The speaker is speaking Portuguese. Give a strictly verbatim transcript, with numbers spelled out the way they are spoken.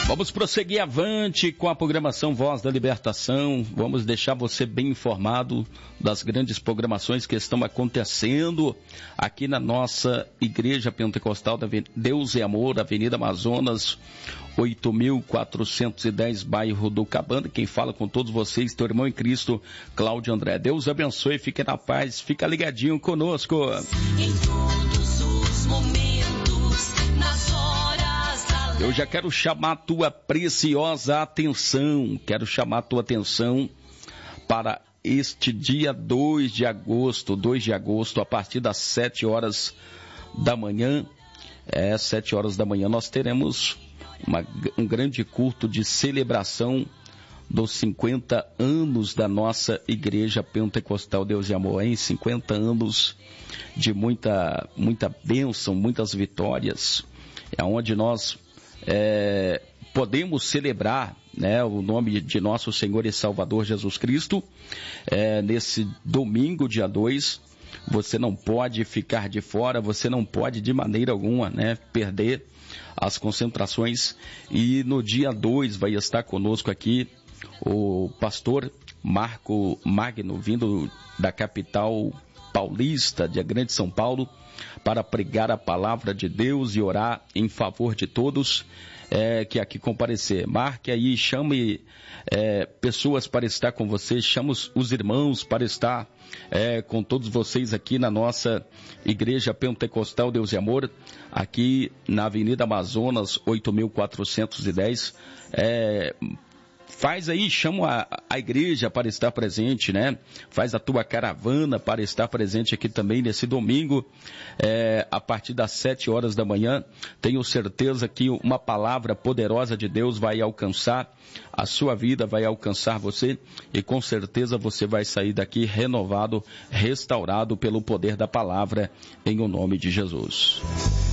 Vamos prosseguir avante com a programação Voz da Libertação. Vamos deixar você bem informado das grandes programações que estão acontecendo aqui na nossa Igreja Pentecostal da Deus e Amor, Avenida Amazonas, oito mil quatrocentos e dez, bairro do Cabana. Quem fala com todos vocês, teu irmão em Cristo, Cláudio André. Deus abençoe, fique na paz, fica ligadinho conosco. Em todos os momentos, nas horas. Eu já quero chamar a tua preciosa atenção, quero chamar a tua atenção para este dia dois de agosto, dois de agosto, a partir das sete horas da manhã, é, sete horas da manhã, nós teremos uma, um grande culto de celebração dos cinquenta anos da nossa Igreja Pentecostal Deus e Amor, em cinquenta anos de muita, muita bênção, muitas vitórias, é onde nós É, podemos celebrar, né, o nome de nosso Senhor e Salvador Jesus Cristo. É, nesse domingo, dia dois, você não pode ficar de fora, você não pode de maneira alguma, né, perder as concentrações. E no dia dois vai estar conosco aqui o pastor Marco Magno, vindo da capital paulista, de Grande São Paulo, para pregar a palavra de Deus e orar em favor de todos é, que aqui comparecer. Marque aí, chame é, pessoas para estar com você, chame os, os irmãos para estar é, com todos vocês aqui na nossa Igreja Pentecostal Deus e Amor, aqui na Avenida Amazonas, oito mil quatrocentos e dez. É, Faz aí, chama a, a igreja para estar presente, né? Faz a tua caravana para estar presente aqui também nesse domingo, é, a partir das sete horas da manhã. Tenho certeza que uma palavra poderosa de Deus vai alcançar a sua vida, vai alcançar você, e com certeza você vai sair daqui renovado, restaurado pelo poder da palavra, em o nome de Jesus.